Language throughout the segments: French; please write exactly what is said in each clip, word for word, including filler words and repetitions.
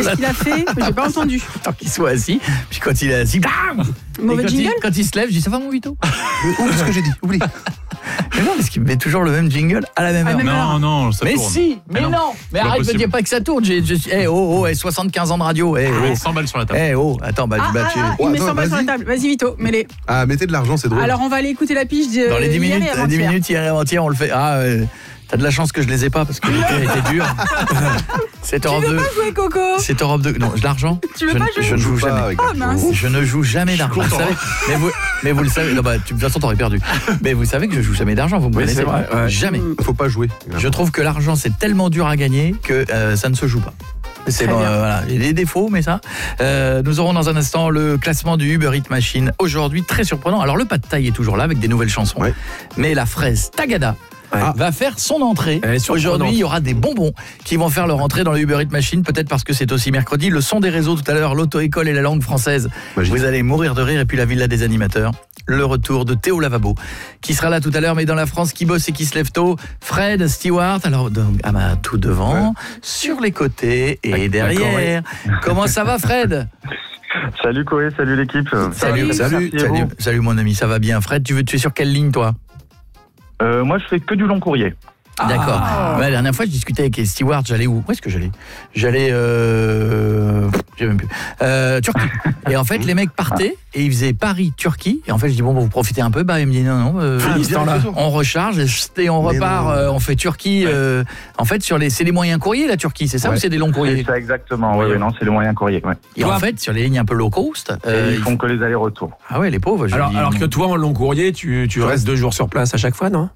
Qu'est-ce qu'il a fait? J'ai pas entendu. Tant qu'il soit assis, puis quand il est assis, bam! Mauvais quand jingle il, quand il se lève, je dis ça va mon Vito? Oublie ce que j'ai dit, oublie. Mais non, parce qu'il me met toujours le même jingle à la même À heure. même Non, non, ça mais tourne. si, mais, Mais non. non. Mais C'est pas arrête de possible. dire pas que ça tourne. J'ai, je suis, eh oh, oh, eh, soixante-quinze ans de radio. Eh, Allez, oh, cent balles sur la table. eh, oh, attends, bah, Ah, bah, ah, tu- ah, il Ouais, met attends, cent balles sur la vas-y. table. Vas-y, Vito, mets-les. Ah, mettez de l'argent, c'est drôle. Alors, on va aller écouter la pige de dans les dix hier minutes, et dix avant-hier. minutes hier et avant-hier, on le fait. Ah, euh, t'as de la chance que je les ai pas parce que l'été était dur. C'est Tu Europe veux deux. pas jouer, Coco? C'est Europe deux. Non, l'argent. Tu veux je, pas ne- jouer? je ne joue pas jamais. avec Oh, mince. Je ne joue jamais d'argent. Vous savez, mais vous, mais vous le savez. Non, bah, tu, de toute façon, t'aurais perdu. Mais vous savez que je joue jamais d'argent. Vous me Oui, connaissez. c'est vrai, ouais. Jamais. Faut pas jouer. Je trouve que l'argent c'est tellement dur à gagner que euh, ça ne se joue pas. C'est Très bon, bien. euh, voilà, il y a des défauts mais ça. Euh, nous aurons dans un instant le classement du Uber Eats Machine. Aujourd'hui très surprenant. Alors le pad thai est toujours là avec des nouvelles chansons. Ouais. Mais la fraise Tagada Ouais. va faire son entrée. Elle est surprenante. Aujourd'hui, il y aura des bonbons qui vont faire leur entrée dans le Uber Eats Machine, peut-être parce que c'est aussi mercredi. Le son des réseaux tout à l'heure, l'auto-école et la langue française. Magique. Vous allez mourir de rire et puis la villa des animateurs. Le retour de Théo Lavabo qui sera là tout à l'heure, mais dans la France qui bosse et qui se lève tôt. Fred Stewart, alors donc, ah bah, tout devant, Ouais. sur les côtés et derrière. Comment ça va Fred? Salut Koé, salut l'équipe. Salut, Salut. salut, Merci, et salut, vous salut mon ami, ça va bien. Fred, tu, veux, tu es sur quelle ligne toi? Euh, moi, je fais que du long courrier. D'accord. Ouais, la dernière fois, je discutais avec les stewards. J'allais où? Où est-ce que j'allais? J'allais. Euh... Je sais même plus. Euh, Turquie. Et en fait, les mecs partaient et ils faisaient Paris-Turquie. Et en fait, je dis bon, bon vous profitez un peu. Bah, il me dit non, non. Euh, Fini ce temps-là. on recharge et on Mais repart. non. euh, on fait Turquie. euh, en fait, sur les, c'est les moyens courriers la Turquie, c'est ça Ouais. ou c'est des longs C'est courriers? ça exactement. Oui, oui, non, c'est les moyens courriers. Ouais. Et en fait, sur les lignes un peu low cost. Et euh, ils font que les allers-retours. Ah ouais, les pauvres. je Alors, dis, alors que toi, en long courrier, tu, tu restes deux jours sur place à chaque fois, non?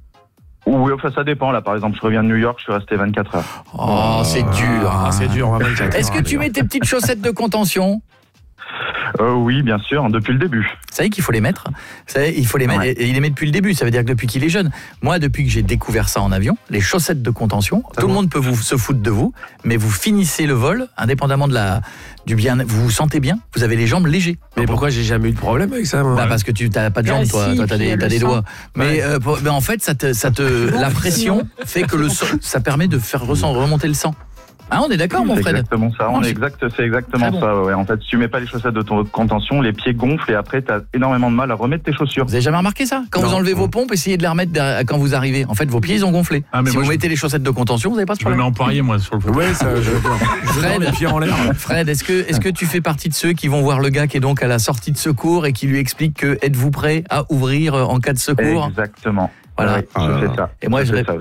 Oui, enfin, ça dépend. Là, par exemple, je reviens de New York, je suis resté vingt-quatre heures. Oh, c'est dur. Ah, c'est dur. on va vingt-quatre Est-ce heures, que tu d'ailleurs. mets tes petites chaussettes de contention? Euh, oui, bien sûr, depuis le début. Vous savez qu'il faut les mettre. Vous savez, il faut les mettre. Ouais. Et il les met depuis le début. Ça veut dire que depuis qu'il est jeune. Moi, depuis que j'ai découvert ça en avion, les chaussettes de contention, tout le bon monde peut vous se foutre de vous, mais vous finissez le vol, indépendamment de la du bien. Vous vous sentez bien. Vous avez les jambes légers. Mais pourquoi j'ai jamais eu de problème avec ça, moi? Bah parce que tu n'as pas de Ah, jambes, toi. si, Toi, t'as puis des, le t'as des sang. doigts. Mais, euh, pour- mais en fait, ça te, ça te, la pression fait que le sang, ça permet de faire ressent- remonter le sang. Ah, on est d'accord, mon C'est Fred. exactement ça. Non, On est c'est- exact, c'est exactement Très bon. ça. Ouais. En fait, si tu mets pas les chaussettes de ton contention, les pieds gonflent et après, t'as énormément de mal à remettre tes chaussures. Vous avez jamais remarqué ça? Quand Non. vous enlevez vos pompes, essayez de les remettre derrière- quand vous arrivez. En fait, vos pieds ils ont gonflé. Ah, mais si moi, vous je- mettez les chaussettes de contention, vous n'avez pas ce Je me mets problème. en poirier, moi, sur le fauteuil. Ouais, ça, je, je Fred. mets les pieds en l'air. Fred, est-ce que, est-ce que tu fais partie de ceux qui vont voir le gars qui est donc à la sortie de secours et qui lui explique que êtes-vous prêt à ouvrir euh, en cas de secours? Exactement. Voilà. Ouais, je Ah. fais ça. Et moi, je, fais ré- ça aussi.